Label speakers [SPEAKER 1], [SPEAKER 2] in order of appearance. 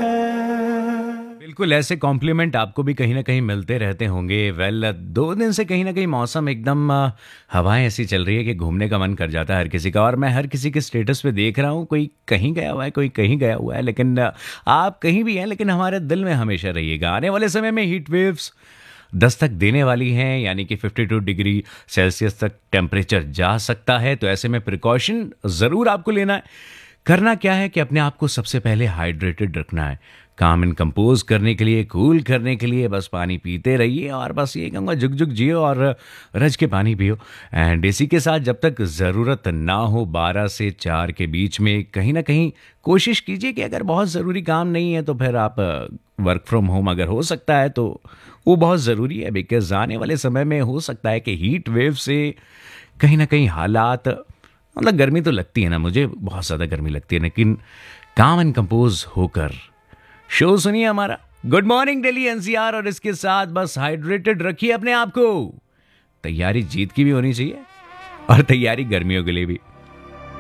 [SPEAKER 1] बिल्कुल ऐसे कॉम्प्लीमेंट आपको भी कहीं न कहीं मिलते रहते होंगे। वेल 2 दिन से कहीं न कहीं मौसम एकदम हवाएँ ऐसी चल रही है कि घूमने का मन कर जाता है हर किसी का और मैं हर किसी के स्टेटस पे देख रहा हूँ, कोई कहीं गया हुआ है, कोई कहीं गया हुआ है। लेकिन आप कहीं भी हैं लेकिन हमारे दिल में हमेशा रहिएगा। आने वाले समय में हीट वेव्स दस्तक देने वाली हैं यानी कि 52 डिग्री सेल्सियस तक टेम्परेचर जा सकता है। तो ऐसे में प्रिकॉशन ज़रूर आपको लेना है। करना क्या है कि अपने आप को सबसे पहले हाइड्रेटेड रखना है। काम इन कंपोज करने के लिए, कूल करने के लिए बस पानी पीते रहिए और बस ये कहूँगा जुग जुग जियो और रज के पानी पियो। एंड इसी के साथ जब तक ज़रूरत ना हो 12 से 4 के बीच में कहीं ना कहीं कोशिश कीजिए कि अगर बहुत ज़रूरी काम नहीं है तो फिर आप वर्क फ्रॉम होम अगर हो सकता है तो वो बहुत ज़रूरी है। बिकॉज आने वाले समय में हो सकता है कि हीट वेव से कहीं ना कहीं हालात मतलब गर्मी तो लगती है ना, मुझे बहुत ज़्यादा गर्मी लगती है, लेकिन काम एंड कंपोज होकर शो सुनिए हमारा गुड मॉर्निंग दिल्ली एनसीआर और इसके साथ बस हाइड्रेटेड रखिए अपने आप को। तैयारी जीत की भी होनी चाहिए और तैयारी गर्मियों के लिए भी।